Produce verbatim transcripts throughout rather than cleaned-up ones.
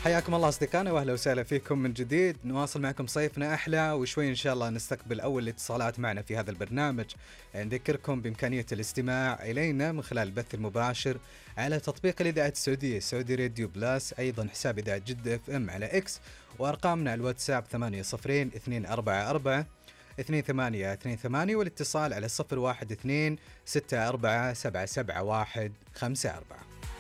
حياكم الله أصدقائنا وأهلا وسهلا فيكم من جديد. نواصل معكم صيفنا أحلى وشوي إن شاء الله نستقبل أول اتصالات معنا في هذا البرنامج. نذكركم بإمكانية الاستماع إلينا من خلال البث المباشر على تطبيق الإذاعة السعودية سعودي راديو بلاس، أيضا حساب إذاعة جدة اف ام على إكس، وأرقامنا على الواتساب ثمانية صفرين اثنين أربعة أربعة اثنين ثمانية اثنين ثمانية، والاتصال على صفر واحد اثنين ستة أربعة سبعة سبعة واحد خمسة أربعة.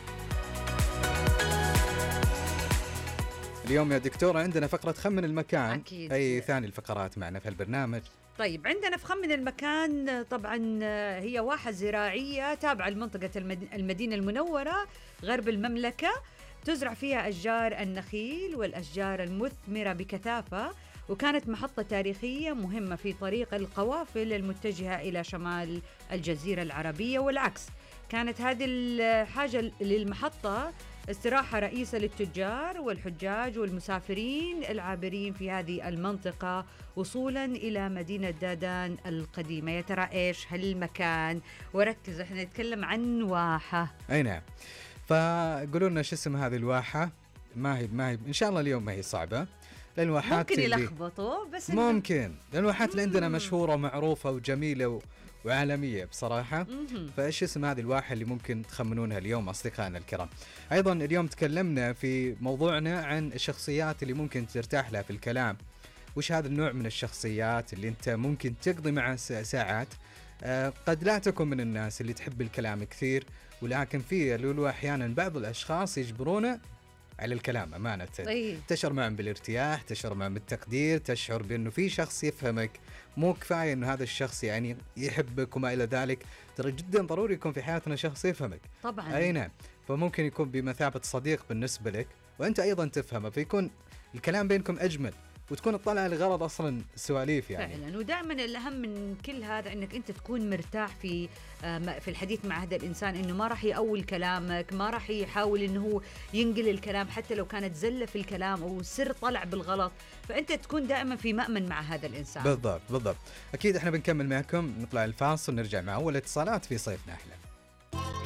اليوم يا دكتورة عندنا فقرة خمن المكان. أكيد. أي ثاني الفقرات معنا في البرنامج. طيب عندنا في خمن المكان طبعا هي واحة زراعية تابعة لمنطقة المدينة المنورة غرب المملكة، تزرع فيها أشجار النخيل والأشجار المثمرة بكثافة، وكانت محطة تاريخية مهمة في طريق القوافل المتجهة إلى شمال الجزيرة العربية والعكس. كانت هذه الحاجة للمحطة استراحة رئيسة للتجار والحجاج والمسافرين العابرين في هذه المنطقة وصولا إلى مدينة دادان القديمة. يا ترى إيش هالمكان؟ وركز احنا نتكلم عن واحة. أي نعم، فقولوا لنا شو اسم هذه الواحة. ما هي ما هي إن شاء الله اليوم ما هي صعبة، لأن الواحات ممكن يلخبطوا بس ممكن لأن الواحات اللي عندنا مشهورة ومعروفة وجميلة و... وعالمية بصراحة. فإيش اسم هذه الواحة اللي ممكن تخمنونها اليوم أصدقائنا الكرام؟ أيضا اليوم تكلمنا في موضوعنا عن الشخصيات اللي ممكن ترتاح لها في الكلام. وش هذا النوع من الشخصيات اللي أنت ممكن تقضي معها ساعات؟ آه قد لا تكون من الناس اللي تحب الكلام كثير، ولكن في لولو أحيانا بعض الأشخاص يجبرونه على الكلام أمانة. طيب. تشعر معهم بالارتياح، تشعر معهم بالتقدير، تشعر بأنه في شخص يفهمك، مو كفاية أنه هذا الشخص يعني يحبك وما إلى ذلك. ترى جدا ضروري يكون في حياتنا شخص يفهمك. طبعا. أي نعم، فممكن يكون بمثابة صديق بالنسبة لك وأنت أيضا تفهمه، فيكون الكلام بينكم أجمل وتكون تطلع لغرض أصلا السواليف يعني. فعلا. ودائما الأهم من كل هذا أنك أنت تكون مرتاح في في الحديث مع هذا الإنسان، أنه ما راح يأول كلامك، ما راح يحاول أنه ينقل الكلام حتى لو كانت زلة في الكلام أو سر طلع بالغلط، فأنت تكون دائما في مأمن مع هذا الإنسان. بالضبط بالضبط. أكيد إحنا بنكمل معكم، نطلع الفاصل ونرجع مع أول اتصالات في صيفنا أحلى.